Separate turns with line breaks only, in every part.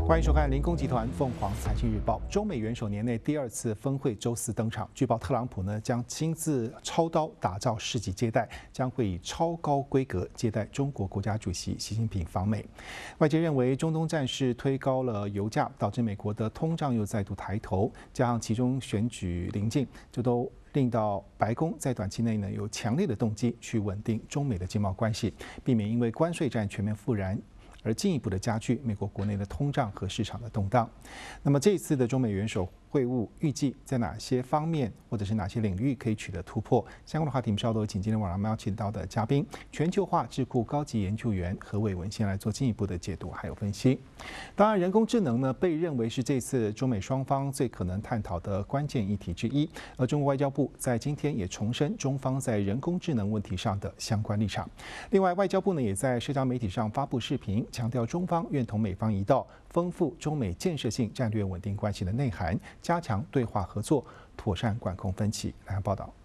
欢迎收看《林工集团凤凰财经日报》。中美元首年内第二次峰会周四登场，据报特朗普将亲自操刀打造世纪接待，将会以超高规格接待中国国家主席习近平访美。外界认为中东战事推高了油价，导致美国的通胀又再度抬头，加上其中选举临近，这都令到白宫在短期内有强烈的动机去稳定中美的经贸关系，避免因为关税战全面复燃而进一步的加剧美国国内的通胀和市场的动荡。那么这一次的中美元首会晤预计在哪些方面或者是哪些领域可以取得突破？相关的话题，我们稍后请今天晚上我们邀请到的嘉宾，全球化智库高级研究员何伟文先来做进一步的解读还有分析。当然，人工智能被认为是这次中美双方最可能探讨的关键议题之一。而中国外交部在今天也重申中方在人工智能问题上的相关立场。另外，外交部也在社交媒体上发布视频，强调中方愿同美方一道，丰富中美建设性战略稳定关系的内涵，加强对话合作，妥善管控分歧。来看报道。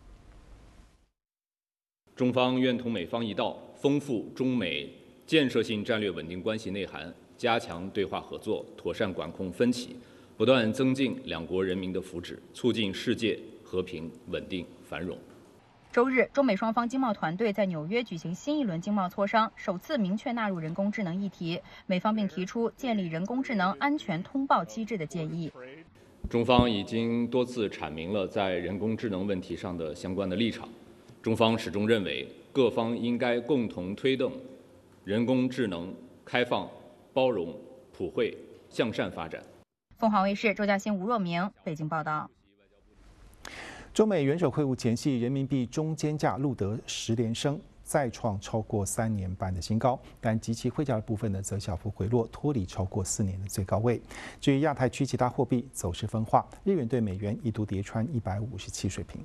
中方愿同美方一道，丰富中美建设性战略稳定关系内涵，加强对话合作，妥善管控分歧，不断增进两国人民的福祉，促进世界和平、稳定、繁荣。
周日，中美双方经贸团队在纽约举行新一轮经贸磋商，首次明确纳入人工智能议题。美方并提出建立人工智能安全通报机制的建议。
中方已经多次阐明了在人工智能问题上的相关的立场。中方始终认为，各方应该共同推动人工智能开放、包容、普惠、向善发展。
凤凰卫视周嘉欣、吴若明北京报道。
中美元首会晤前夕，人民币中间价录得10连升，再创超过3年半的新高，但及其汇价的部分则小幅回落，脱离超过4年的最高位。至于亚太区其他货币走势分化，日元对美元一度跌穿157水平。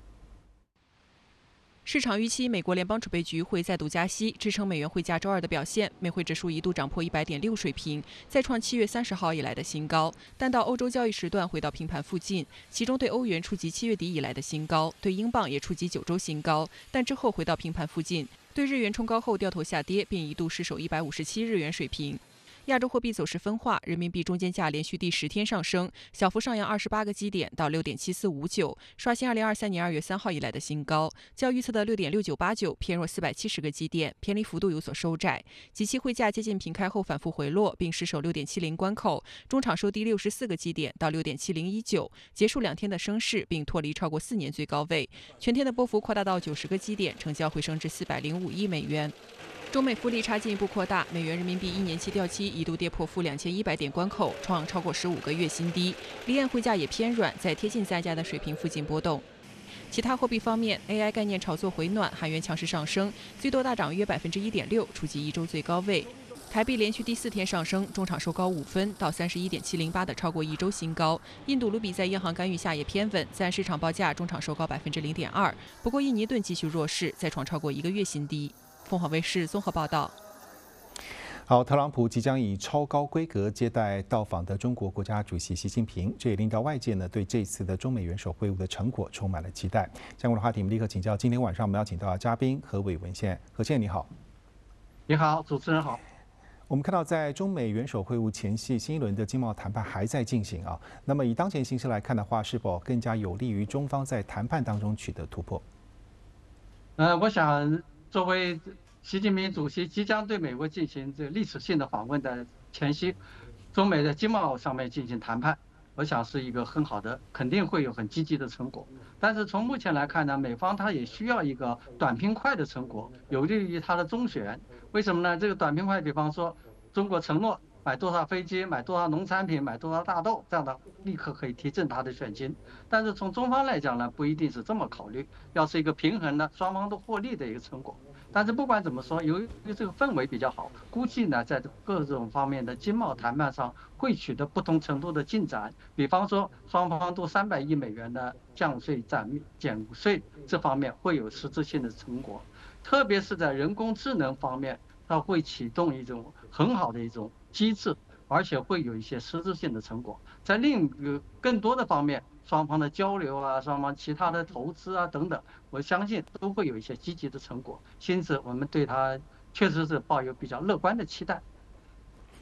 市场预期美国联邦储备局会再度加息，支撑美元汇价周二的表现。美汇指数一度涨破100.6水平，再创7月30号以来的新高。但到欧洲交易时段回到平盘附近，其中对欧元触及7月底以来的新高，对英镑也触及9周新高，但之后回到平盘附近。对日元冲高后掉头下跌，并一度失守157日元水平。亚洲货币走势分化，人民币中间价连续第10天上升，小幅上扬28个基点到6.7459，刷新2023年2月3号以来的新高，较预测的6.6989偏弱470个基点，偏离幅度有所收窄。即期汇价接近平开后反复回落，并失守6.70关口，中场收低64个基点到6.7019，结束2天的升势，并脱离超过4年最高位。全天的波幅扩大到90个基点，成交回升至405亿美元。中美负利差进一步扩大，美元人民币1年期掉期一度跌破负2100点关口，创超过15个月新低。离岸汇价也偏软，在贴近3家的水平附近波动。其他货币方面 ，AI 概念炒作回暖，韩元强势上升，最多大涨约1.6%，触及1周最高位。台币连续第4天上升，中场收高5分到31.708的超过1周新高。印度卢比在央行干预下也偏稳，在市场报价中场收高0.2%，不过印尼盾继续弱势，再创超过1个月新低。凤凰卫视综合报道。
好，特朗普即将以超高规格接待到访的中国国家主席习近平，这也令到外界对这次的中美元首会晤的成果充满了期待。相关的话题，我们立刻请教今天晚上我们邀请到的嘉宾何伟文先生。何先生你好。
你好，主持人好。
我们看到，在中美元首会晤前夕，新一轮的经贸谈判还在进行啊。那么以当前形势来看的话，是否更加有利于中方在谈判当中取得突破？
我想作为习近平主席即将对美国进行历史性的访问的前夕，中美的经贸上面进行谈判，我想是一个很好的，肯定会有很积极的成果。但是从目前来看呢，美方它也需要一个短平快的成果，有利于它的中选。为什么呢？这个短平快，比方说中国承诺买多少飞机、买多少农产品、买多少大豆，这样的立刻可以提振它的选情。但是从中方来讲呢，不一定是这么考虑，要是一个平衡的、双方都获利的一个成果。但是不管怎么说，由于这个氛围比较好，估计呢，在各种方面的经贸谈判上会取得不同程度的进展。比方说，双方都300亿美元的降税、减税这方面会有实质性的成果，特别是在人工智能方面，它会启动一种很好的一种机制，而且会有一些实质性的成果。在另一个更多的方面，双方的交流啊，双方其他的投资啊等等，我相信都会有一些积极的成果。因此，我们对它确实是抱有比较乐观的期待。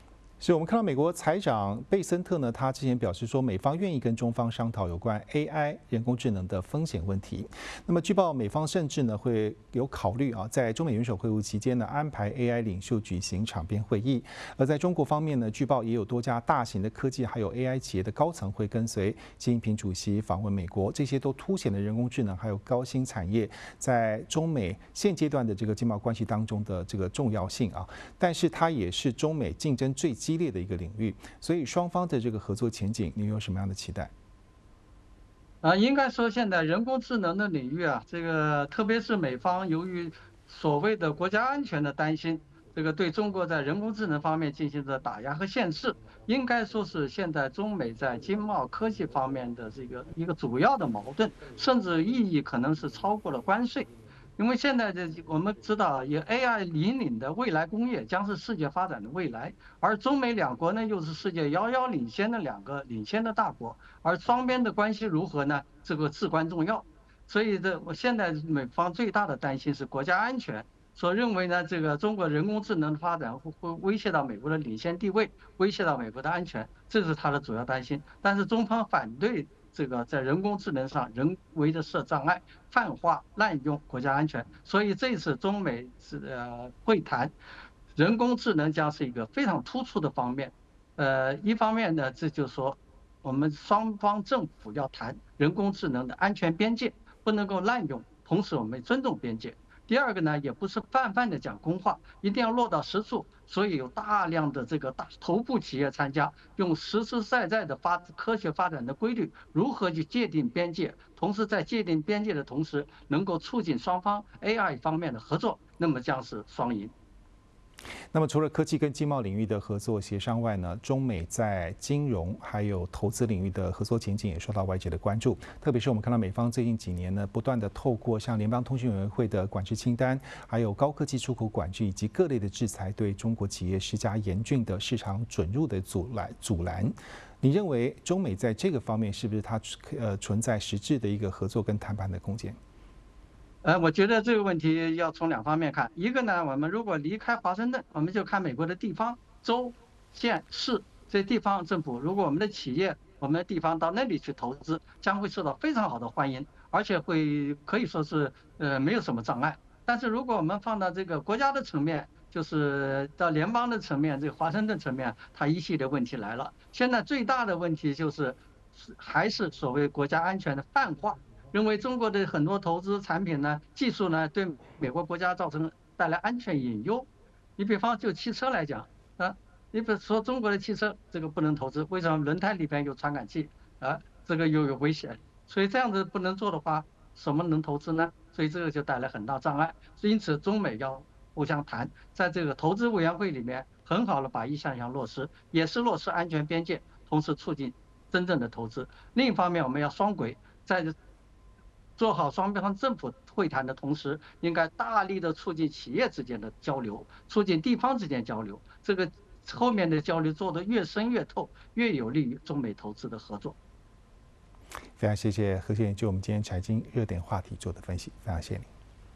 是我们看到美国财长贝森特呢，他之前表示说，美方愿意跟中方商讨有关 AI 人工智能的风险问题。那么据报，美方甚至呢会有考虑在中美元首会晤期间呢，安排 AI 领袖举行场边会议。而在中国方面呢，据报也有多家大型的科技还有 AI 企业的高层会跟随习近平主席访问美国，这些都凸显了人工智能还有高新产业在中美现阶段的这个经贸关系当中的这个重要性啊。但是它也是中美竞争最激烈的一个领域，所以双方的这个合作前景，你有什么样的期待？
应该说现在人工智能的领域这个特别是美方由于所谓的国家安全的担心，这个对中国在人工智能方面进行着打压和限制，应该说是现在中美在经贸科技方面的这个一个主要的矛盾，甚至意义可能是超过了关税。因为现在我们知道，以 AI 引领的未来工业将是世界发展的未来，而中美两国呢又是世界遥遥领先的两个领先的大国，而双边的关系如何呢？这个至关重要。所以我现在美方最大的担心是国家安全，所认为呢，这个中国人工智能的发展会威胁到美国的领先地位，威胁到美国的安全，这是他的主要担心。但是中方反对这个在人工智能上人为的设障碍、泛化、滥用国家安全，所以这次中美会谈，人工智能将是一个非常突出的方面。一方面呢，这就是说我们双方政府要谈人工智能的安全边界，不能够滥用，同时我们尊重边界。第二个呢，也不是泛泛的讲空话，一定要落到实处。所以有大量的这个头部企业参加，用实实在在的科学发展的规律，如何去界定边界，同时在界定边界的同时，能够促进双方 AI 方面的合作，那么将是双赢。
那么除了科技跟经贸领域的合作协商外呢，中美在金融还有投资领域的合作前景也受到外界的关注。特别是我们看到美方最近几年呢，不断的透过像联邦通讯委员会的管制清单，还有高科技出口管制以及各类的制裁，对中国企业施加严峻的市场准入的阻拦。你认为中美在这个方面是不是它存在实质的一个合作跟谈判的空间？
我觉得这个问题要从两方面看。一个呢，我们如果离开华盛顿，我们就看美国的地方、州、县、市这地方政府，如果我们的企业、我们的地方到那里去投资，将会受到非常好的欢迎，而且可以说是没有什么障碍。但是如果我们放到这个国家的层面，就是到联邦的层面，这个华盛顿层面，它一系列问题来了。现在最大的问题就是还是所谓国家安全的泛化。认为中国的很多投资产品呢、技术呢，对美国国家带来安全隐忧。你比方就汽车来讲你比如说中国的汽车这个不能投资，为什么？轮胎里边有传感器这个又有危险，所以这样子不能做的话，什么能投资呢？所以这个就带来很大障碍。因此中美要互相谈，在这个投资委员会里面很好的把一项落实，也是落实安全边界，同时促进真正的投资。另一方面，我们要双轨，在做好双方政府会谈的同时，应该大力的促进企业之间的交流，促进地方之间交流。这个后面的交流做得越深越透，越有利于中美投资的合作。
非常谢谢何先生就我们今天财经热点话题做的分析，非常谢谢您。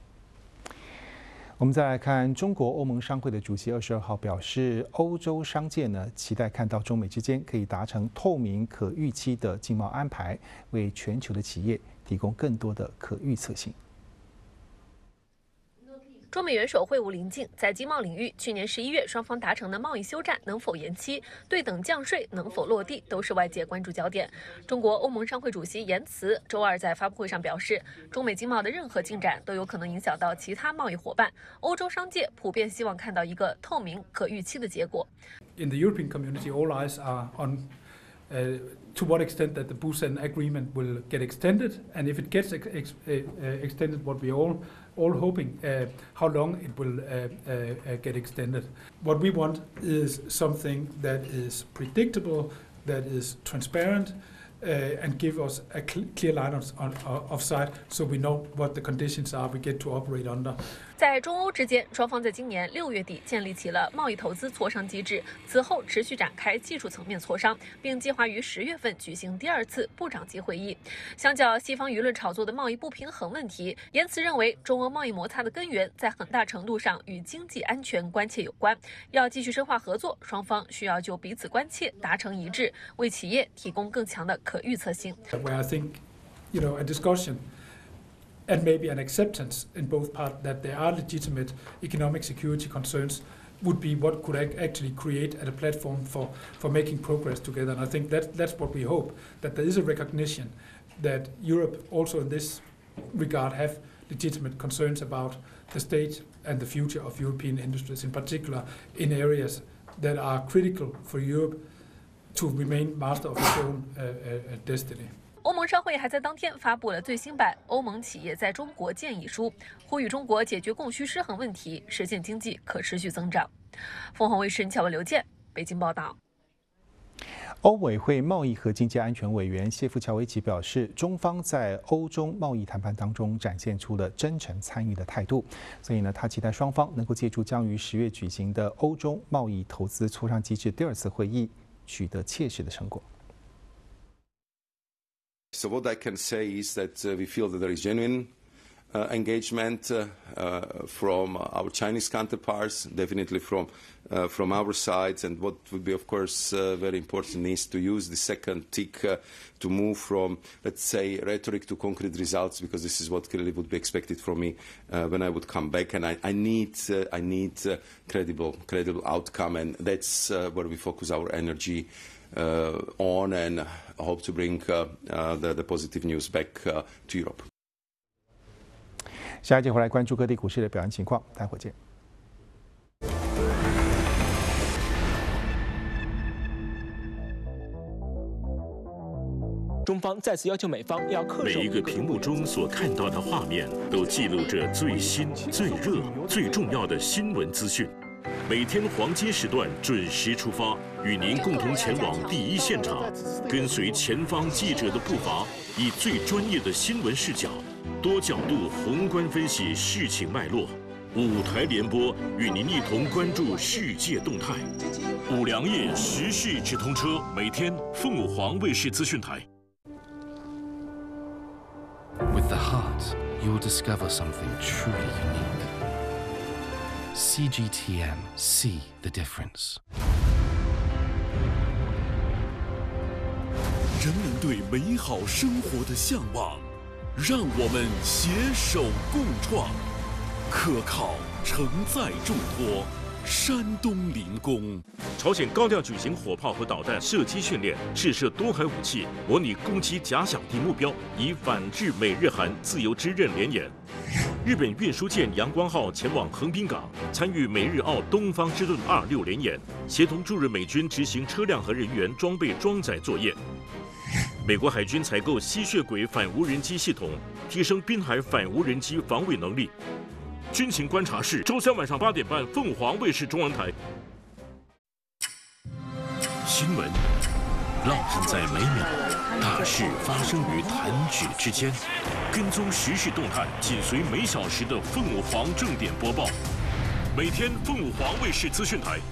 我们再来看中国欧盟商会的主席22号表示，欧洲商界呢期待看到中美之间可以达成透明可预期的经贸安排，为全球的企业提供更多的可预测性。
中美元首会晤临近，在经贸领域，去年11月双方达成的贸易休战能否延期，对等降税能否落地，都是外界关注焦点。中国欧盟商会主席严慈周二在发布会上表示，中美经贸的任何进展都有可能影响到其他贸易伙伴，欧洲商界普遍希望看到一个透明、可预期的结果。
In the European community, all eyes are on to what extent that the Busan Agreement will get extended, and if it gets extended, what we all hoping, how long it will get extended. What we want is something that is predictable, that is transparent, and give us a clear line of sight, so we know what the conditions are we get to operate under.
在中欧之间，双方在今年6月底建立起了贸易投资磋商机制，此后持续展开技术层面磋商，并计划于10月份举行第2次部长级会议。相较西方舆论炒作的贸易不平衡问题，言辞认为中欧贸易摩擦的根源在很大程度上与经济安全关切有关。要继续深化合作，双方需要就彼此关切达成一致，为企业提供更强的可预测性。
Where I think, a discussion and maybe an acceptance in both parts that there are legitimate economic security concerns would be what could actually create a platform for making progress together. And I think that's what we hope, that there is a recognition that Europe also in this regard have legitimate concerns about the state and the future of European industries, in particular in areas that are critical for Europe to remain master of its own destiny.
欧盟商会还在当天发布了最新版《欧盟企业在中国建议书》，呼吁中国解决供需失衡问题，实现经济可持续增长。凤凰卫视乔文、刘健北京报道。
欧委会贸易和经济安全委员谢夫乔维奇表示，中方在欧中贸易谈判当中展现出了真诚参与的态度，所以呢，他期待双方能够借助将于10月举行的欧中贸易投资磋商机制第2次会议，取得切实的成果。
So what I can say is that we feel that there is genuine engagement from our Chinese counterparts, definitely from our side, and what would be, of course, very important is to use the second tick to move from, let's say, rhetoric to concrete results, because this is what clearly would be expected from me when I would come back, and I need credible outcome, and that's where we focus our energy on, and hope to bring the positive news back to Europe.
下一节回来关注各地股市的表现情况，待会见。
中方再次要求美方要恪守
每一个屏幕中所看到的画面，都记录着最新、最热、最重要的新闻资讯。每天黄金时段准时出发，与您共同前往第一现场，跟随前方记者的步伐，以最专业的新闻视角、多角度宏观分析事情脉络。5台联播，与您一同关注世界动态。5粮液时事直通车，每天凤凰卫视资讯台。
With the heart, you will discover something truly unique. CGTN, see the difference.
人们对美好生活的向往，让我们携手共创，可靠承载重托。山东临工，
朝鲜高调举行火炮和导弹射击训练，试射多海武器，模拟攻击假想敌目标，以反制美日韩自由之刃联演。日本运输舰阳光号前往横滨港，参与美日澳东方之盾26联演，协同驻日美军执行车辆和人员装备装载作业。美国海军采购吸血鬼反无人机系统，提升滨海反无人机防卫能力。军情观察室，周3晚上8点半，凤凰卫视中文台。新闻烙印在每秒，大事发生于弹指之间。跟踪时事动态，紧随每小时的凤凰正点播报。每天凤凰卫视资讯台。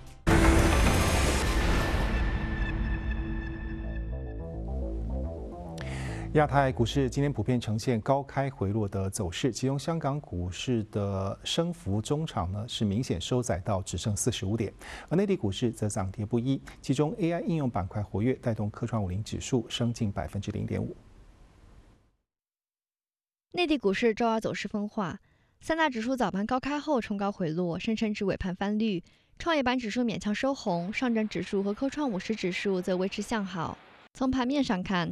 亚太股市今天普遍呈现高开回落的走势，其中香港股市的升幅中场呢是明显收窄到只剩45点，而内地股市则涨跌不一，其中 AI 应用板块活跃，带动科创50指数升近0.5%。
内地股市周二走势分化，三大指数早盘高开后冲高回落，深成指尾盘翻绿，创业板指数勉强收红，上证指数和科创50指数则维持向好。从盘面上看，